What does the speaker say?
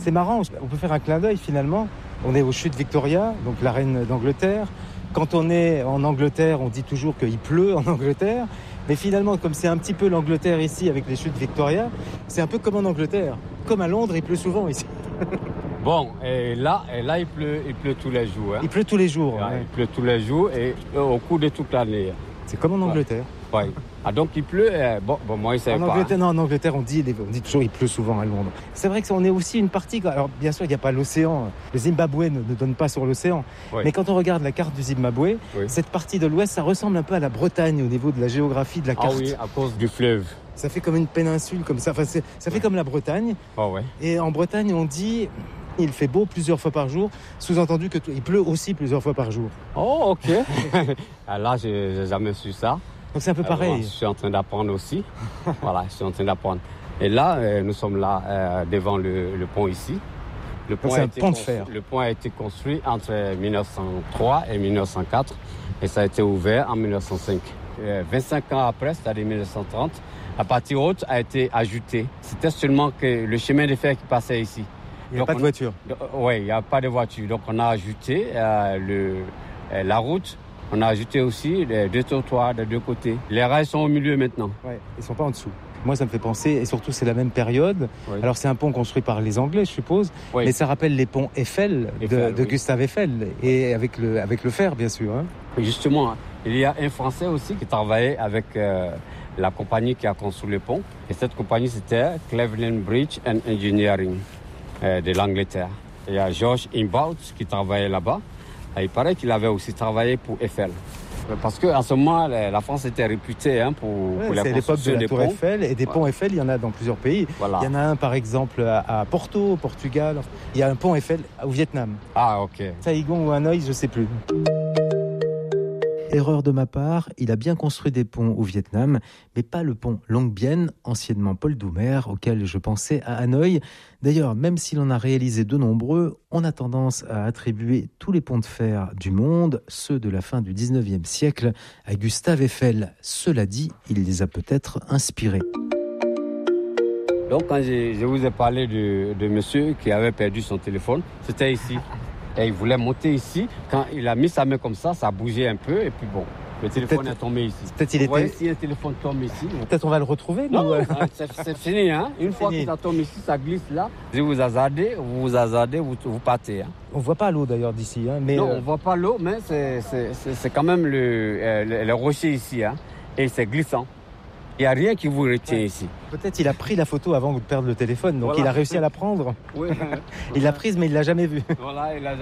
c'est marrant, on peut faire un clin d'œil finalement. On est aux chutes Victoria, donc la reine d'Angleterre. Quand on est en Angleterre, on dit toujours qu'il pleut en Angleterre. Mais finalement, comme c'est un petit peu l'Angleterre ici avec les chutes Victoria, c'est un peu comme en Angleterre. Comme à Londres, il pleut souvent ici. Bon, et là il pleut tous les jours. Hein. Il pleut tous les jours. Ouais. Il pleut tous les jours et au cours de toute l'année. C'est comme en Angleterre. Ouais. Ah, donc il pleut, bon moi il savais pas. Angleterre, non, en Angleterre, on dit toujours il pleut souvent à Londres. C'est vrai qu'on est aussi une partie, alors bien sûr il n'y a pas l'océan, le Zimbabwe ne donne pas sur l'océan, mais quand on regarde la carte du Zimbabwe, cette partie de l'ouest, ça ressemble un peu à la Bretagne au niveau de la géographie de la carte. Ah oui, à cause du fleuve. Ça fait comme une péninsule comme ça, ça fait comme la Bretagne. Oh, ouais. Et en Bretagne on dit... Il fait beau plusieurs fois par jour, sous-entendu qu'il pleut aussi plusieurs fois par jour. Oh, ok. Là, j'ai jamais su ça. Donc c'est un peu pareil. Je suis en train d'apprendre aussi. Voilà, je suis en train d'apprendre. Et là, nous sommes là devant le pont ici. C'est un pont de fer. Le pont a été construit entre 1903 et 1904 et ça a été ouvert en 1905. 25 ans après, c'est-à-dire 1930, la partie haute a été ajoutée. C'était seulement que le chemin de fer qui passait ici. Il n'y a pas de voiture. Oui, il n'y a pas de voiture. Donc on a ajouté la route. On a ajouté aussi les 2 trottoirs de 2 côtés. Les rails sont au milieu maintenant. Oui, ils ne sont pas en dessous. Moi, ça me fait penser, et surtout c'est la même période. Oui. Alors c'est un pont construit par les Anglais, je suppose, mais ça rappelle les ponts Eiffel de Gustave Eiffel, et avec le fer, bien sûr. Hein. Justement, il y a un Français aussi qui travaillait avec la compagnie qui a construit le pont. Et cette compagnie, c'était Cleveland Bridge and Engineering de l'Angleterre. Il y a George Imbaut qui travaillait là-bas. Et il paraît qu'il avait aussi travaillé pour Eiffel. Parce qu'en ce moment, la France était réputée pour la construction des ponts. C'est l'époque de la Tour Eiffel, et des ponts Eiffel, il y en a dans plusieurs pays. Voilà. Il y en a un, par exemple, à Porto, au Portugal. Il y a un pont Eiffel au Vietnam. Ah, ok. Saigon ou Hanoï, je ne sais plus. Erreur de ma part, il a bien construit des ponts au Vietnam, mais pas le pont Long Bien, anciennement Paul Doumer, auquel je pensais à Hanoï. D'ailleurs, même s'il en a réalisé de nombreux, on a tendance à attribuer tous les ponts de fer du monde, ceux de la fin du 19e siècle, à Gustave Eiffel. Cela dit, il les a peut-être inspirés. Donc, quand je vous ai parlé de monsieur qui avait perdu son téléphone, c'était ici. Et il voulait monter ici. Quand il a mis sa main comme ça, ça a bougé un peu. Et puis bon, le téléphone est tombé ici. Peut-être vous voyez, si un téléphone tombe ici... Peut-être on va le retrouver. Non, c'est fini. Hein. Une fois que ça tombe ici, ça glisse là. Si vous hasardez, vous partez. Hein. On ne voit pas l'eau d'ailleurs d'ici. Hein, mais non, on ne voit pas l'eau, mais c'est quand même le rocher ici. Hein, et c'est glissant. Il n'y a rien qui vous retient ici. Peut-être il a pris la photo avant de perdre le téléphone, donc il a réussi à la prendre. Oui. Il l'a prise, mais il ne l'a jamais vue. Voilà, il a